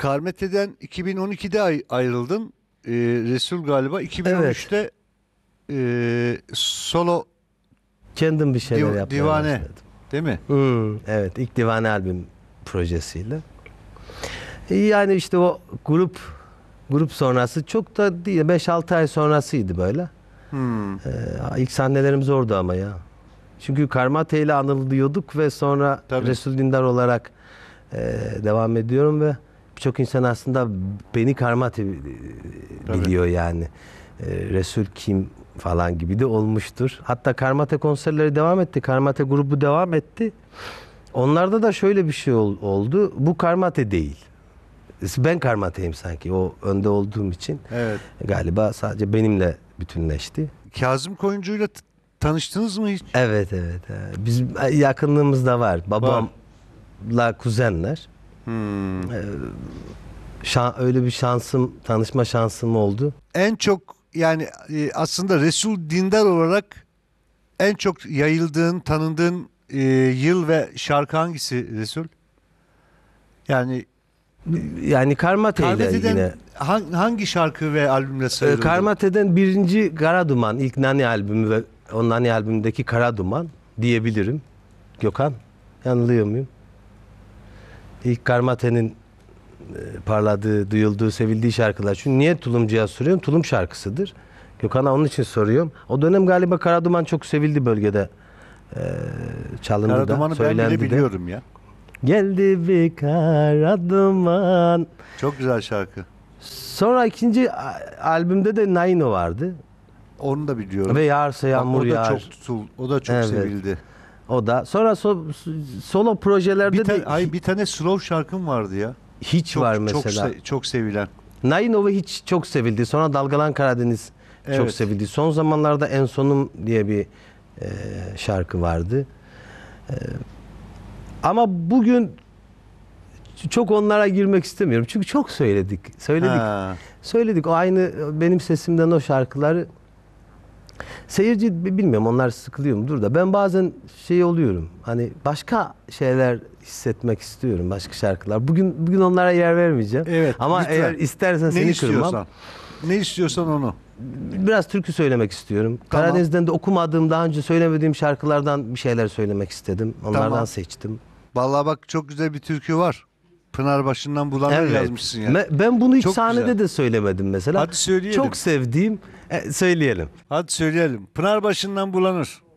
Karmete'den 2012'de ayrıldın. Resul galiba 2013'te solo Kendim bir şeyler yapmaya divane başladım. değil mi? Evet, ilk divane albüm projesiyle. Yani işte o grup sonrası çok da değil, 5-6 ay sonrasıydı böyle. İlk sahnelerimiz orada ama ya. Çünkü Karmate ile anılıyorduk ve sonra Tabii. Resul Dindar olarak devam ediyorum ve birçok insan aslında beni Karmate biliyor yani. Resul kim falan gibi de olmuştur. Hatta Karmate konserleri devam etti. Karmate grubu devam etti. Onlarda da şöyle bir şey oldu. Bu Karmate değil. Ben Karmate'yim sanki. O önde olduğum için. Evet. Galiba sadece benimle bütünleşti. Kazım Koyuncu'yla tanıştınız mı hiç? Evet. Biz yakınlığımız da var. Babamla kuzenler. Öyle bir tanışma şansım oldu. En çok yani aslında Resul Dindar olarak en çok yayıldığın, tanındığın yıl ve şarkı hangisi Resul? Yani Karmate ile Karmete'den yine. hangi şarkı ve albümle sayılır? Karmate'den birinci Kara Duman, ilk Nani albümü ve o Nani albümündeki Kara Duman diyebilirim. Gökhan, yanılıyor muyum? İlk Karmate'nin parladığı, duyulduğu, sevildiği şarkılar. Çünkü niye tulumcuya soruyorum? Tulum şarkısıdır. Gökhan'a onun için soruyorum. O dönem galiba Kara Duman çok sevildi bölgede. Çalındı Kara da, Duman'ı ben söylendi bile de. biliyorum ya. Geldi bir kara duman. Çok güzel şarkı. Sonra ikinci albümde de Naino vardı. Onu da biliyorum. Ve Yağarsa Yağmur o da Yağar. o da çok Evet. sevildi. O da. Sonra solo projelerde de Bir tane slow şarkım vardı ya. hiç var mesela. Çok sevilen. Nainova hiç çok sevildi. Sonra Dalgalan Karadeniz çok Evet. sevildi. Son zamanlarda En Sonum diye bir şarkı vardı. Ama bugün çok onlara girmek istemiyorum. Çünkü çok söyledik. Ha. Söyledik. O aynı benim sesimden o şarkıları. Seyirci bilmiyorum, onlar sıkılıyor mudur da ben bazen oluyorum. Hani başka şeyler hissetmek istiyorum, başka şarkılar. Bugün onlara yer vermeyeceğim. Evet, Ama lütfen. eğer istersen seni kırmam. Ne istiyorsan onu. Biraz türkü söylemek istiyorum. Tamam. Karadeniz'den de okumadığım, daha önce söylemediğim şarkılardan bir şeyler söylemek istedim. Onlardan Tamam. seçtim. Vallahi bak, çok güzel bir türkü var. Pınarbaşı'ndan Bulanır yazmışsın ya. Ben bunu hiç Çok sahnede güzel. de söylemedim mesela. Hadi söyleyelim. Çok sevdiğim, söyleyelim. Hadi söyleyelim. Pınarbaşı'ndan Bulanır.